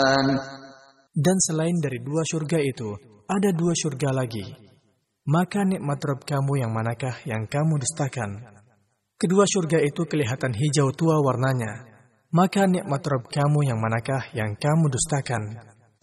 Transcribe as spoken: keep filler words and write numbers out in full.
dustakan. Dan selain dari dua surga itu, ada dua surga lagi. Maka nikmat Rabb kamu yang manakah yang kamu dustakan? Kedua surga itu kelihatan hijau tua warnanya. Maka nikmat Rabb kamu yang manakah yang kamu dustakan?